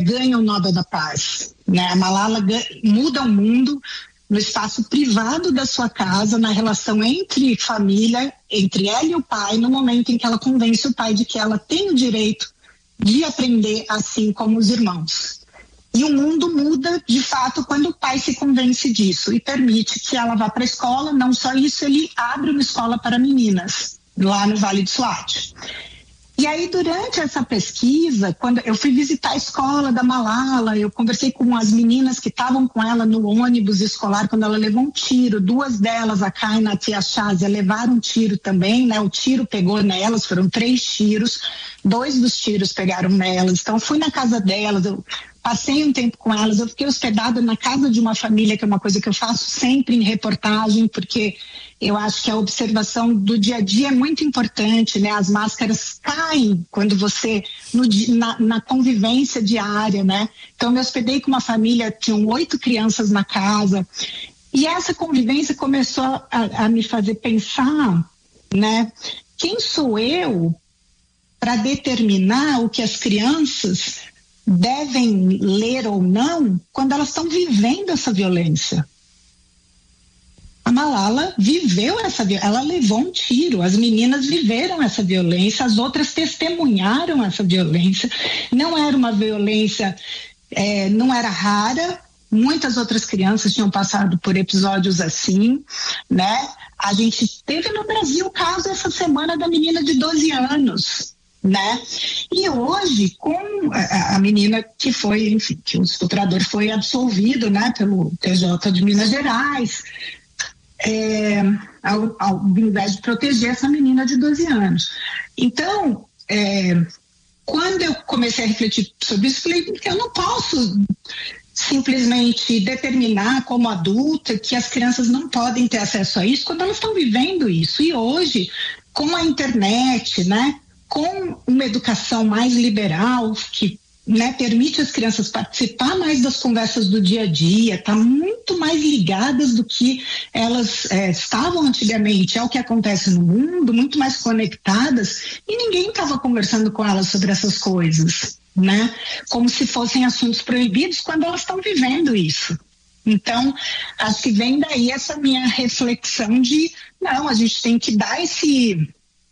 ganha o Nobel da Paz, né? A Malala muda o mundo no espaço privado da sua casa, na relação entre família, entre ela e o pai, no momento em que ela convence o pai de que ela tem o direito de aprender assim como os irmãos. E o mundo muda, de fato, quando o pai se convence disso e permite que ela vá para a escola. Não só isso, ele abre uma escola para meninas, lá no Vale do Swat. E aí, durante essa pesquisa, quando eu fui visitar a escola da Malala, eu conversei com as meninas que estavam com ela no ônibus escolar quando ela levou um tiro. 2 delas, a Kainat e a Shazia, levaram um tiro também, né? O tiro pegou nelas, foram 3 tiros, 2 dos tiros pegaram nelas. Então, fui na casa delas, eu passei um tempo com elas, eu fiquei hospedada na casa de uma família, que é uma coisa que eu faço sempre em reportagem, porque eu acho que a observação do dia a dia é muito importante, né? As máscaras caem quando você, na convivência diária, né? Então, eu me hospedei com uma família, tinham 8 crianças na casa, e essa convivência começou a me fazer pensar, né? Quem sou eu para determinar o que as crianças devem ler ou não quando elas estão vivendo essa violência? A Malala viveu essa violência, ela levou um tiro, as meninas viveram essa violência, as outras testemunharam essa violência. Não era uma violência, não era rara, muitas outras crianças tinham passado por episódios assim, né? A gente teve no Brasil o caso essa semana da menina de 12 anos, né? E hoje, com a menina que foi, enfim, que o estuprador foi absolvido, né, pelo TJ de Minas Gerais, ao invés de proteger essa menina de 12 anos. Então, quando eu comecei a refletir sobre isso, falei que eu não posso simplesmente determinar como adulta que as crianças não podem ter acesso a isso quando elas estão vivendo isso. E hoje, com a internet, né, com uma educação mais liberal, que, né, permite às crianças participar mais das conversas do dia a dia, tá muito mais ligadas do que elas estavam antigamente ao que acontece no mundo, muito mais conectadas, e ninguém estava conversando com elas sobre essas coisas, né? Como se fossem assuntos proibidos quando elas estão vivendo isso. Então, acho que vem daí essa minha reflexão de, não, a gente tem que dar esse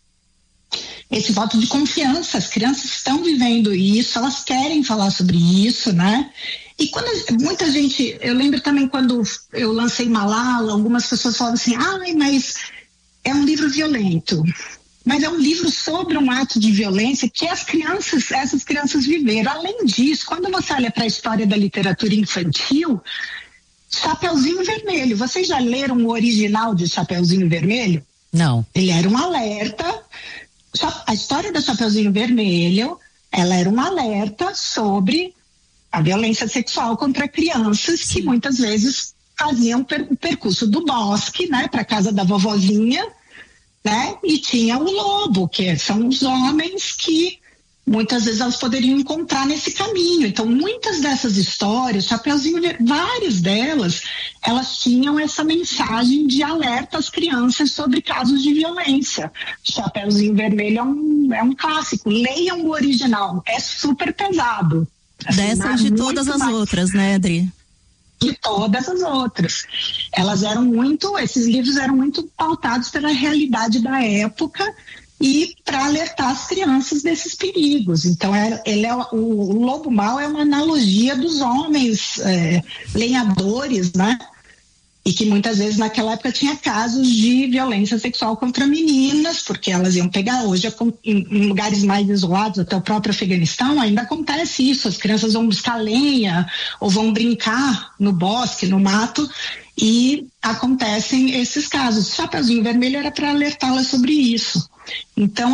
voto de confiança. As crianças estão vivendo isso, elas querem falar sobre isso, né? E quando muita gente, eu lembro também quando eu lancei Malala, algumas pessoas falavam assim, mas é um livro violento. Mas é um livro sobre um ato de violência que essas crianças viveram. Além disso, quando você olha para a história da literatura infantil, Chapeuzinho Vermelho, vocês já leram o original de Chapeuzinho Vermelho? Não. Ele era um alerta. A história da Chapeuzinho Vermelho, ela era um alerta sobre a violência sexual contra crianças que muitas vezes faziam o percurso do bosque, né, para casa da vovozinha, né, e tinha o lobo, que são os homens que muitas vezes elas poderiam encontrar nesse caminho. Então, muitas dessas histórias, várias delas, elas tinham essa mensagem de alerta às crianças sobre casos de violência. Chapeuzinho Vermelho é um clássico. Leiam o original, é super pesado. Dessas de todas as outras, né, Adri? De todas as outras. Esses livros eram muito pautados pela realidade da época e para alertar as crianças desses perigos. Então, o lobo mau é uma analogia dos homens lenhadores, né? E que muitas vezes naquela época tinha casos de violência sexual contra meninas, porque elas iam pegar. Hoje em lugares mais isolados, até o próprio Afeganistão, ainda acontece isso. As crianças vão buscar lenha ou vão brincar no bosque, no mato, e acontecem esses casos. Chapeuzinho Vermelho era para alertá-las sobre isso. Então,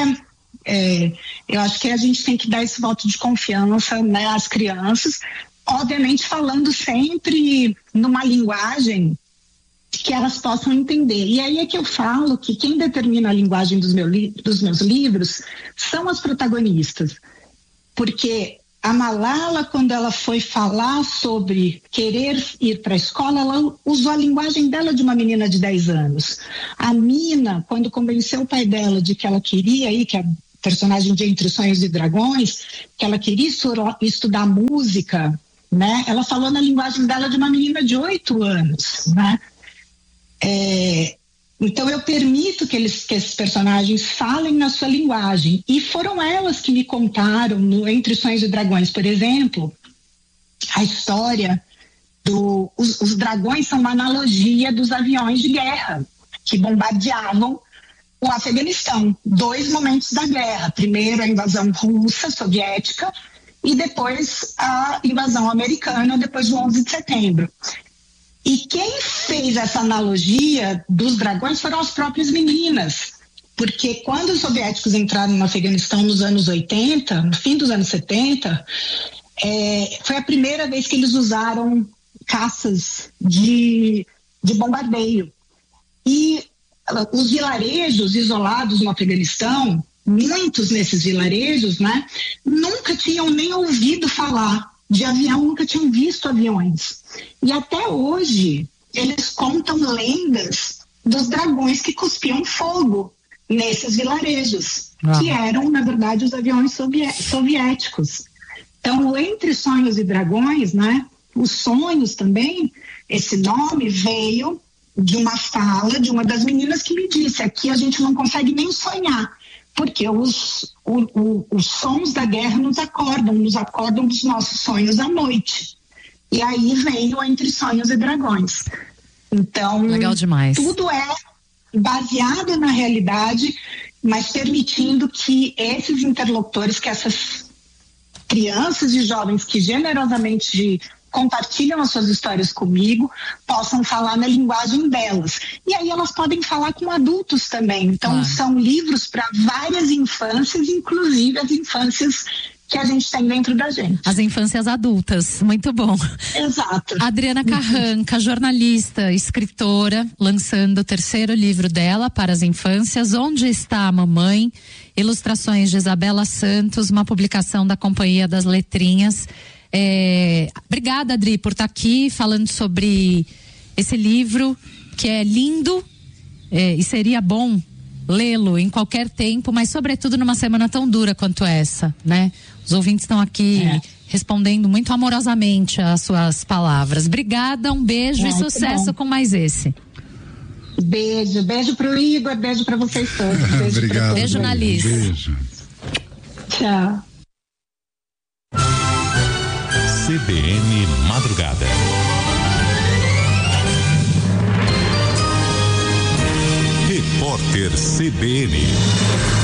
eu acho que a gente tem que dar esse voto de confiança, né, às crianças, obviamente falando sempre numa linguagem que elas possam entender. E aí é que eu falo que quem determina a linguagem dos meus livros são as protagonistas. Porque a Malala, quando ela foi falar sobre querer ir para a escola, ela usou a linguagem dela de uma menina de 10 anos. A Mina, quando convenceu o pai dela de que ela queria ir, que a personagem de Entre Sonhos e Dragões, que ela queria estudar música, né? Ela falou na linguagem dela de uma menina de 8 anos, né? Então eu permito que esses personagens falem na sua linguagem, e foram elas que me contaram no Entre Sonhos e Dragões, por exemplo, a história os dragões são uma analogia dos aviões de guerra que bombardeavam o Afeganistão. 2 momentos da guerra: primeiro a invasão russa, soviética, e depois a invasão americana, depois do 11 de setembro. E quem fez essa analogia dos dragões foram as próprias meninas, porque quando os soviéticos entraram no Afeganistão nos anos 80, no fim dos anos 70, foi a primeira vez que eles usaram caças de bombardeio. E os vilarejos isolados no Afeganistão, muitos nesses vilarejos, né, nunca tinham nem ouvido falar de avião, nunca tinham visto aviões. E até hoje eles contam lendas dos dragões que cuspiam fogo nesses vilarejos, que eram, na verdade, os aviões soviéticos. Então, Entre Sonhos e Dragões, né, os sonhos também, esse nome veio de uma fala de uma das meninas que me disse: aqui a gente não consegue nem sonhar, porque os sons da guerra nos acordam dos nossos sonhos à noite. E aí veio Entre Sonhos e Dragões. Então, legal demais. Tudo é baseado na realidade, mas permitindo que esses interlocutores, que essas crianças e jovens que generosamente compartilham as suas histórias comigo, possam falar na linguagem delas. E aí elas podem falar com adultos também. Então, são livros para várias infâncias, inclusive as infâncias que a gente tem dentro da gente. As infâncias adultas, muito bom. Exato. Adriana Carranca, jornalista, escritora, lançando o 3º livro dela para as infâncias, Onde Está a Mamãe? Ilustrações de Isabela Santos, uma publicação da Companhia das Letrinhas. Obrigada, Adri, por estar aqui falando sobre esse livro que é lindo, e seria bom lê-lo em qualquer tempo, mas sobretudo numa semana tão dura quanto essa, né? Os ouvintes estão aqui respondendo muito amorosamente às suas palavras. Obrigada, um beijo e sucesso com mais esse. Beijo pro Igor, beijo pra vocês todos. Obrigado. Beijo na Liz. Beijo. Tchau. CBN Madrugada. Repórter CBN.